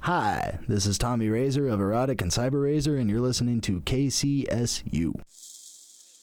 Hi, this is Tommy Razor of Erotic and Cyber Razor, and you're listening to KCSU.